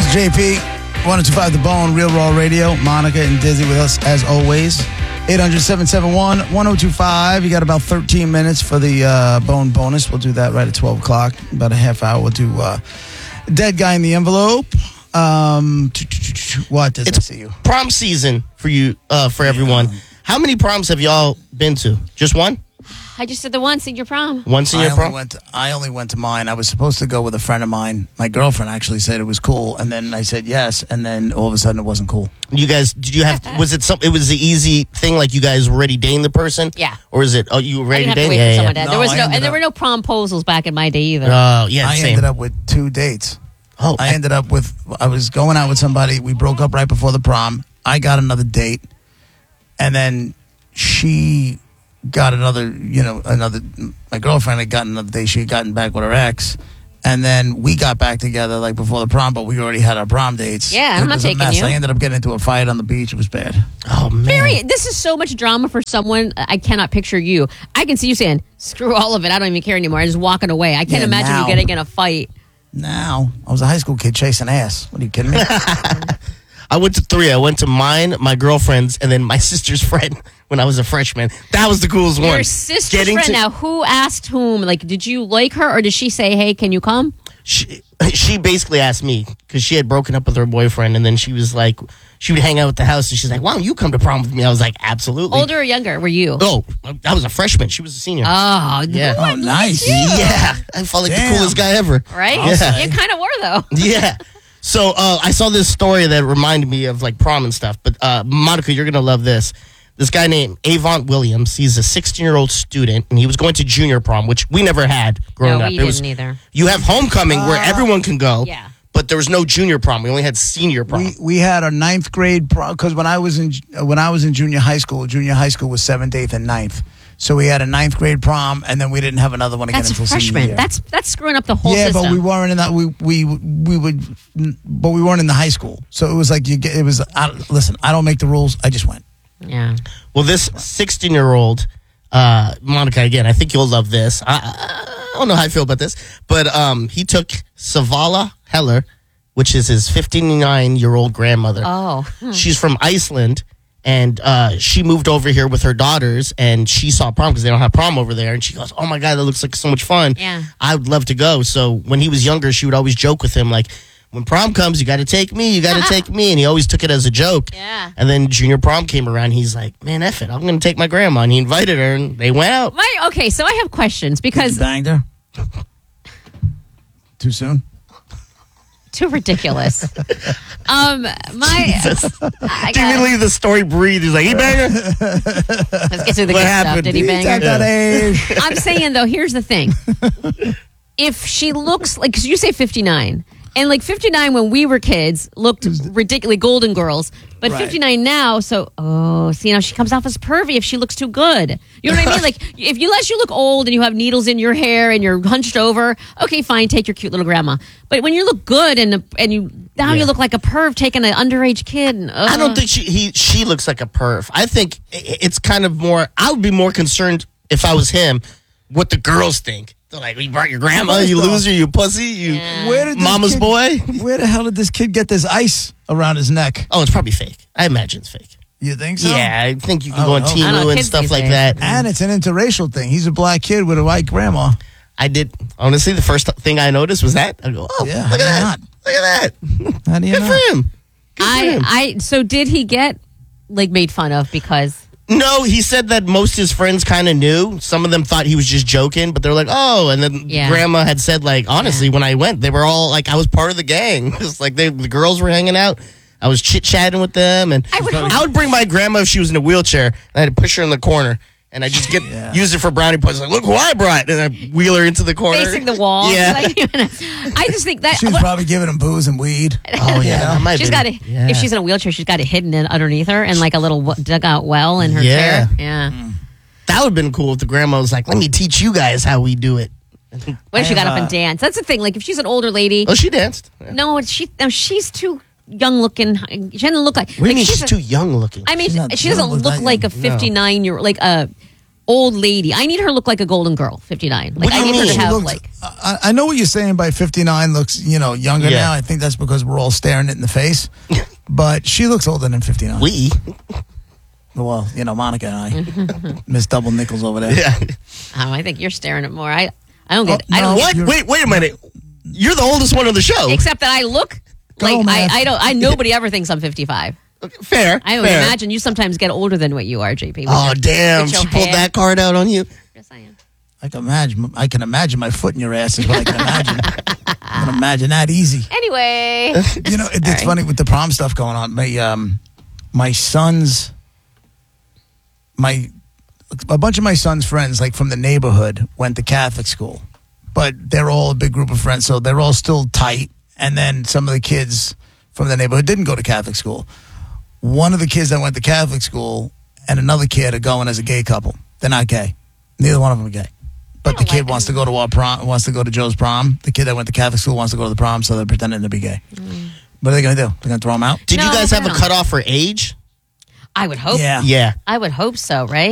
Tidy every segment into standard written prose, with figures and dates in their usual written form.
JP, 102.5 The Bone, Real Raw Radio. Monica and Dizzy with us as always. 800-771-1025. You got about 13 minutes for the Bone bonus. We'll do that right at 12 o'clock. About a half hour. We'll do Dead Guy in the Envelope. What does I see you? Prom season for you, for everyone. How many proms have y'all been to? Just one? I just did the one senior prom. One senior prom? I only went to mine. I was supposed to go with a friend of mine. My girlfriend actually said it was cool, and then I said yes, and then all of a sudden it wasn't cool. You guys, did you have, was it something, it was the easy thing, like you guys were already dating the person? Yeah. Or is it, you were ready to I date? didn't have to wait for someone to. No, There was I there were no promposals back in my day either. Oh, yeah, I same. ended up with 2 dates. Oh, I ended up with, I was going out with somebody. We broke up right before the prom. I got another date, and then she got my girlfriend had gotten another date. She had gotten back with her ex, and then we got back together like before the prom, but we already had our prom dates. Yeah, I'm not taking you. I ended up getting into a fight on the beach. It was bad. Oh, man. This is so much drama for someone. I cannot picture you. I can see you saying, screw all of it. I don't even care anymore. I'm just walking away. I can't imagine you getting in a fight. Now, I was a high school kid chasing ass. What are you kidding me? I went to 3. I went to mine, my girlfriend's, and then my sister's friend when I was a freshman. That was the coolest one. Your sister's friend. Now, who asked whom? Like, did you like her, or did she say, hey, can you come? She basically asked me because she had broken up with her boyfriend, and then she was like, she would hang out at the house, and she's like, why don't you come to prom with me? I was like, absolutely. Older or younger were you? Oh, I was a freshman. She was a senior. Oh, yeah. Oh, nice. Yeah. I felt like the coolest guy ever. Right? Yeah. You kind of were, though. Yeah. So I saw this story that reminded me of like prom and stuff. But Monica, you're going to love this. This guy named Avant Williams, he's a 16-year-old student, and he was going to junior prom, which we never had growing No, up. we didn't either. You have homecoming where everyone can go, Yeah. but there was no junior prom. We only had senior prom. We had our 9th grade prom because when I was in junior high school was 7th, 8th, and 9th. So we had a 9th grade prom, and then we didn't have another one again That's until a senior freshman. year. That's screwing up the whole system. But we weren't in that. We weren't in the high school. So it was like listen, I don't make the rules. I just went. Yeah. Well, this 16-year-old, Monica, again, I think you'll love this. I don't know how I feel about this, but he took Savala Heller, which is his 59-year-old grandmother. Oh. She's from Iceland, and she moved over here with her daughters, and she saw prom because they don't have prom over there. And she goes, oh, my God, that looks like so much fun. Yeah. I would love to go. So when he was younger, she would always joke with him, like, when prom comes, you got to take me. You got to take me. And he always took it as a joke. Yeah. And then junior prom came around. He's like, man, F it. I'm going to take my grandma. And he invited her, and they went out. Okay, so I have questions because... You banged her? Too soon? Too ridiculous. Didn't even leave the story breathe. He's like, he banged her? Let's get to the What good happened? stuff. Did he bang her? That age. I'm saying, though, here's the thing. If she looks like, because you say 59, and like 59 when we were kids looked ridiculously Golden Girls, but Right. 59 now, she comes off as pervy if she looks too good. You know what I mean? Like, unless you look old and you have needles in your hair and you're hunched over, okay, fine, take your cute little grandma. But when you look good and you look like a perv taking an underage kid. I don't think she looks like a perv. I think it's kind of more, I would be more concerned if I was him, what the girls think. They're like, you brought your grandma, you loser, you pussy, you mama's boy. Where the hell did this kid get this ice around his neck? Oh, it's probably fake. I imagine it's fake. You think so? Yeah, I think you can go on no. I don't know, Temu and kids stuff these like days. that. And it's an interracial thing. He's a black kid with a white grandma. I did, honestly, the first thing I noticed was that. I go, oh, Yeah, look at how that. do you Look at that. How do you Good know? for him. Good for him. So did he get like made fun of because... No, he said that most of his friends kind of knew. Some of them thought he was just joking, but they're like, oh. And then grandma had said, like, honestly, when I went, they were all like, I was part of the gang. It's like the girls were hanging out. I was chit-chatting with them. And I would bring my grandma if she was in a wheelchair. And I had to push her in the corner. And I just use it for brownie points. Like, look who I brought. And I wheel her into the corner. Facing the wall. Yeah. I just think that... She was probably giving him booze and weed. Oh, yeah. That might She's be- got it. If she's in a wheelchair, she's got it hidden underneath her in like a little dugout well in her Yeah. chair. Yeah. That would have been cool if the grandma was like, let me teach you guys how we do it. What if she got up and danced? That's the thing. Like if she's an older lady. Oh, she danced. Yeah. No, she's too young looking. She doesn't look like. What do you mean she's a- too young looking? I mean, She's not she doesn't young, look that like young. a 59-year-old, like a old lady. I need her to look like a golden girl, 59. Like, I need her to have, like... I know what you're saying by 59 looks, younger now. I think that's because we're all staring it in the face. But she looks older than 59. Well, Monica and I. Miss Double Nickels over there. Yeah. Oh, I think you're staring at more. I don't get... What? Wait a minute. You're the oldest one on the show. Except that I look like... Nobody ever thinks I'm 55. Fair. I would imagine you sometimes get older than what you are, JP. Oh, damn. She pulled that card out on you. Yes, I am. I can imagine my foot in your ass is what I can imagine. I can imagine that easy. Anyway. It's funny with the prom stuff going on. My sons... a bunch of my son's friends, like from the neighborhood, went to Catholic school. But they're all a big group of friends, so they're all still tight. And then some of the kids from the neighborhood didn't go to Catholic school. One of the kids that went to Catholic school and another kid are going as a gay couple. They're not gay. Neither one of them are gay. But the kid wants to go to our prom, wants to go to Joe's prom. The kid that went to Catholic school wants to go to the prom, so they're pretending to be gay. What are they going to do? They're going to throw them out? Did you guys have a cutoff for age? I would hope. Yeah. I would hope so, right?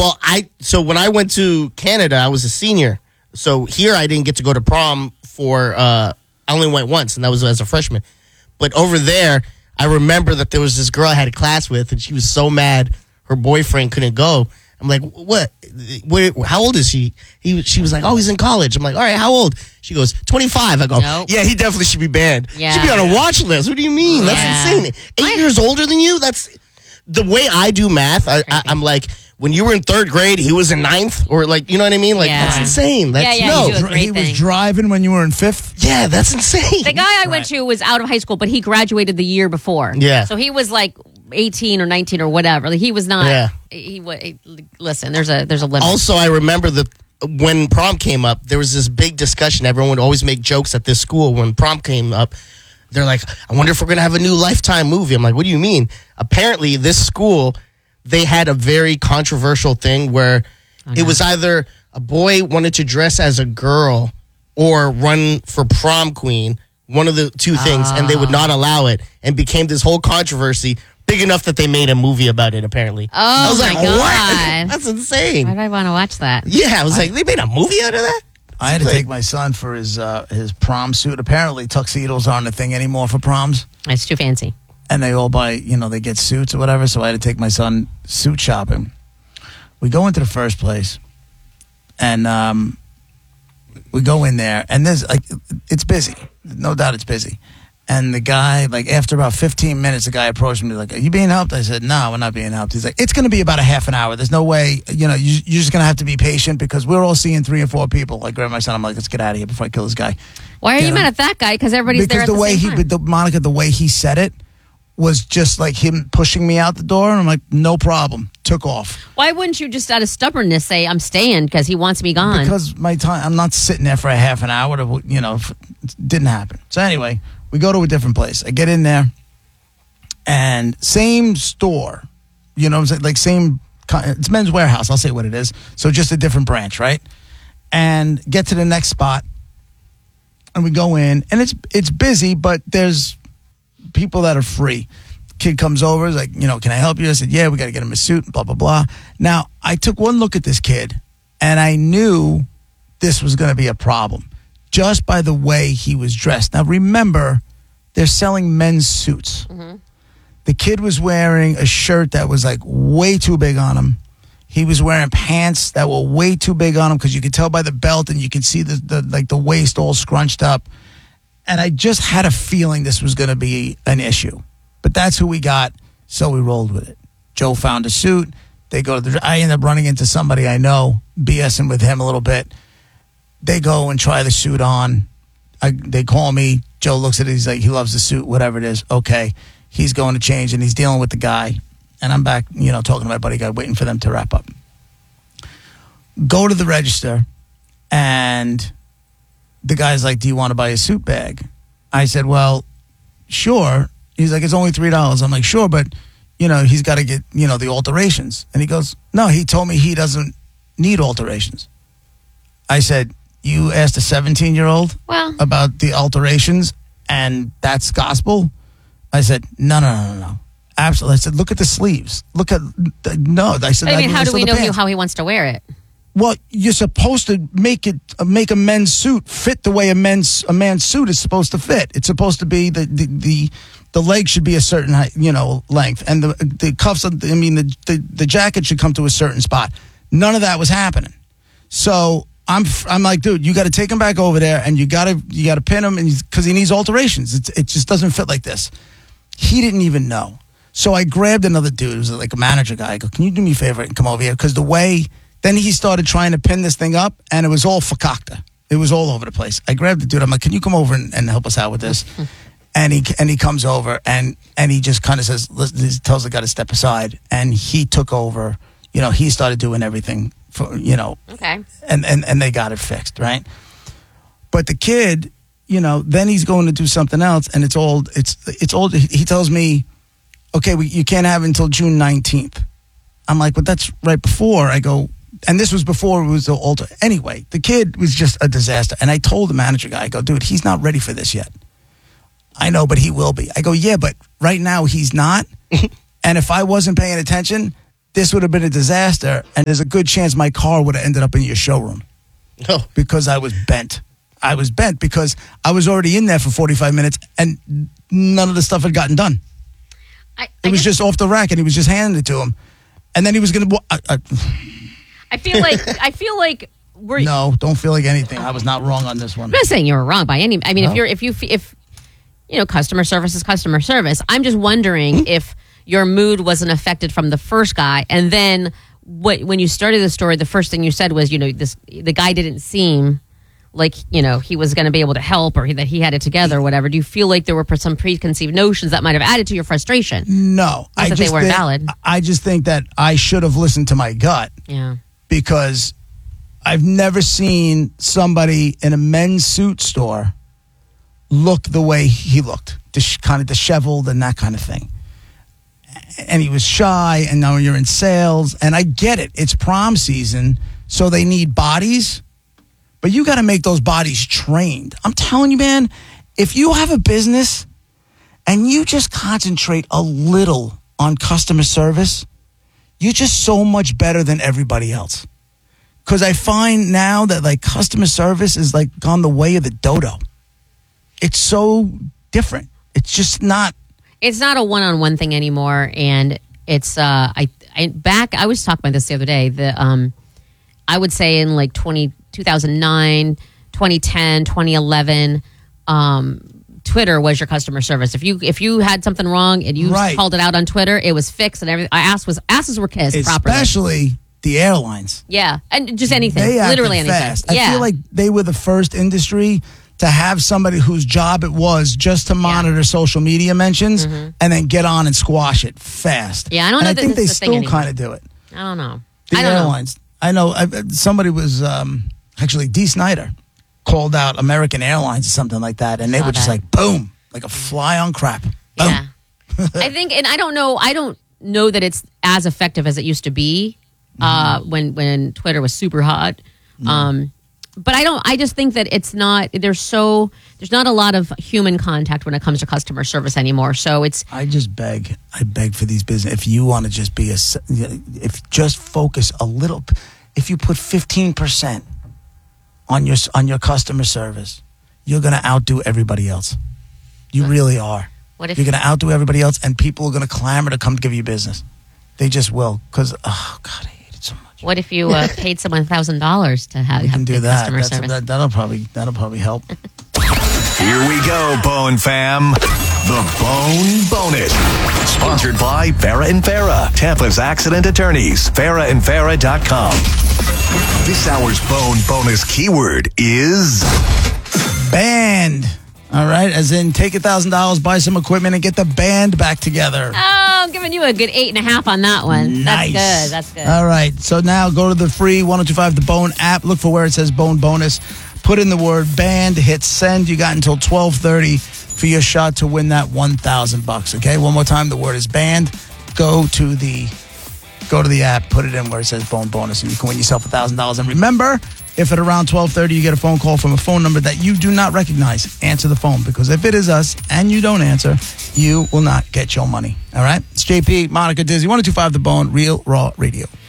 So when I went to Canada, I was a senior. So here I didn't get to go to prom I only went once, and that was as a freshman. But over there, I remember that there was this girl I had a class with, and she was so mad her boyfriend couldn't go. I'm like, what? How old is he? She was like, oh, he's in college. I'm like, all right, how old? She goes, 25. I go, yeah, he definitely should be banned. Yeah. Should be on a watch list. What do you mean? That's insane. 8 years older than you? That's the way I do math. I'm like, when you were in third grade, he was in ninth, or like, you know what I mean? Like, that's insane. That's he was driving when you were in fifth. Yeah, that's insane. The guy I went to was out of high school, but he graduated the year before. Yeah, so he was like 18 or 19 or whatever. Like, he was not. Yeah. Listen, there's a limit. Also, I remember when prom came up, there was this big discussion. Everyone would always make jokes at this school when prom came up. They're like, I wonder if we're going to have a new Lifetime movie. I'm like, what do you mean? Apparently, this school, they had a very controversial thing where it was either a boy wanted to dress as a girl or run for prom queen, one of the two things, and they would not allow it, and became this whole controversy big enough that they made a movie about it, apparently. Oh, I was like, God. What? That's insane. Why do I want to watch that? Yeah, I was like, they made a movie out of that? I had to take my son for his prom suit. Apparently, tuxedos aren't a thing anymore for proms. It's too fancy. And they all buy, they get suits or whatever. So I had to take my son suit shopping. We go into the first place, and we go in there, and it's busy. No doubt it's busy. And the guy, after about 15 minutes, the guy approached me, like, are you being helped? I said, no, we're not being helped. He's like, it's going to be about a half an hour. There's no way, you're just going to have to be patient because we're all seeing 3 or 4 people. I grabbed my son. I'm like, let's get out of here before I kill this guy. Why are you mad at that guy? Because everybody's there at the same time. Monica, the way he said it was just like him pushing me out the door. And I'm like, no problem. Took off. Why wouldn't you just out of stubbornness say, I'm staying because he wants me gone? Because my time, I'm not sitting there for a half an hour to, it didn't happen. So anyway, we go to a different place. I get in there, and same store, what I'm saying? Like it's Men's Warehouse. I'll say what it is. So just a different branch, right? And get to the next spot, and we go in, and it's busy, but there's people that are free. Kid comes over, is like, can I help you? I said, yeah, we got to get him a suit, blah, blah, blah. Now, I took one look at this kid, and I knew this was going to be a problem just by the way he was dressed. Now, remember, they're selling men's suits. Mm-hmm. The kid was wearing a shirt that was way too big on him. He was wearing pants that were way too big on him because you could tell by the belt and you could see the waist all scrunched up. And I just had a feeling this was going to be an issue. But that's who we got, so we rolled with it. Joe found a suit. I end up running into somebody I know, BSing with him a little bit. They go and try the suit on. They call me. Joe looks at it. He's like, he loves the suit, whatever it is. Okay. He's going to change, and he's dealing with the guy. And I'm back, talking to my buddy guy, waiting for them to wrap up. Go to the register, and the guy's like, do you want to buy a suit bag? I said, well, sure. He's like, it's only $3. I'm like, sure, but, he's got to get, the alterations. And he goes, no, he told me he doesn't need alterations. I said, you asked a 17-year-old about the alterations, and that's gospel? I said, no. Absolutely. I said, look at the sleeves. Look at no. I said, I mean, how do we know pants. how he wants to wear it? Well, you're supposed to make a men's suit fit the way a man's suit is supposed to fit. It's supposed to be the leg should be a certain height, length, and the cuffs. The jacket should come to a certain spot. None of that was happening. So I'm like, dude, you got to take him back over there, and you got to pin him, and because he needs alterations. It just doesn't fit like this. He didn't even know. So I grabbed another dude, who was like a manager guy. I go, can you do me a favor and come over here? Because then he started trying to pin this thing up, and it was all fakakta. It was all over the place. I grabbed the dude. I'm like, can you come over and help us out with this? And he comes over, and he just kind of says, he tells the guy to step aside, and he took over. He started doing everything for, Okay. And they got it fixed, right? But the kid, then he's going to do something else, and it's old. He tells me, okay, you can't have it until June 19th. I'm like, but that's right before. I go, and this was before it was the altar. Anyway, the kid was just a disaster. And I told the manager guy, I go, dude, he's not ready for this yet. I know, but he will be. I go, yeah, but right now he's not. And if I wasn't paying attention, this would have been a disaster. And there's a good chance my car would have ended up in your showroom. Oh. Because I was bent. I was bent because I was already in there for 45 minutes and none of the stuff had gotten done. It was just off the rack, and he was just handing it to him. And then he was going to... I feel like we're... No, don't feel like anything. I was not wrong on this one. I'm not saying you were wrong by any... I mean, if customer service is customer service, I'm just wondering if your mood wasn't affected from the first guy, and then when you started the story, the first thing you said was, the guy didn't seem like, he was going to be able to help, or that he had it together or whatever. Do you feel like there were some preconceived notions that might have added to your frustration? No. Not that they weren't valid. I just think that I should have listened to my gut. Yeah. Because I've never seen somebody in a men's suit store look the way he looked. Kind of disheveled and that kind of thing. And he was shy, and now you're in sales. And I get it. It's prom season, so they need bodies. But you got to make those bodies trained. I'm telling you, man, if you have a business and you just concentrate a little on customer service, you're just so much better than everybody else. Because I find now that like customer service is like gone the way of the dodo. It's so different. It's just not. It's not a one-on-one thing anymore. And it's, I was talking about this the other day. I would say in like 2009, 2010, 2011, Twitter was your customer service. If you had something wrong and you called it out on Twitter, it was fixed and everything. Asses were kissed properly. Especially the airlines. Yeah, and just anything, they literally anything. Fast. I feel like they were the first industry to have somebody whose job it was just to monitor social media mentions and then get on and squash it fast. Yeah, I don't know. I think they still kind of do it. I don't know. The airlines. I know somebody was actually D. Snyder called out American Airlines or something like that, and they were just like boom, like a fly on crap. Boom. Yeah, I think, and I don't know that it's as effective as it used to be when Twitter was super hot. But I just think that it's not. There's not a lot of human contact when it comes to customer service anymore. So it's. I beg for these business. If you want to just be if just focus a little, if you put 15% on your customer service, you're going to outdo everybody else. You really are. What if you're going to outdo everybody else, and people are going to clamor to come give you business? They just will, because oh God, I hate it so much. What if you paid someone $1,000 to have good customer service? That'll probably help. Here we go, Bone Fam. The Bone Bonus. Sponsored by Farah and Farah, Tampa's accident attorneys. FarahandFarah.com. This hour's Bone Bonus keyword is band. All right, as in take $1,000, buy some equipment, and get the band back together. Oh, I'm giving you a good 8.5 on that one. Nice. That's good. All right, so now go to the free 1025 The Bone app. Look for where it says Bone Bonus. Put in the word band, hit send. You got until 12:30 for your shot to win that $1,000. Okay, one more time. The word is band. Go to the app, put it in where it says Bone Bonus, and you can win yourself $1,000. And remember, If at around 12:30 you get a phone call from a phone number that you do not recognize, answer the phone, because if it is us and you don't answer, you will not get your money. All right? It's JP, Monica Dizzy, 102.5 The Bone, Real Raw Radio.